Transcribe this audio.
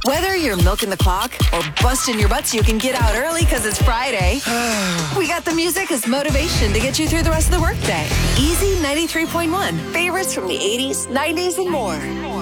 Whether you're milking the clock or busting your butt so you can get out early because it's Friday, we got the music as motivation to get you through the rest of the workday. Easy 93.1. Favorites from the 80s, 90s, and more.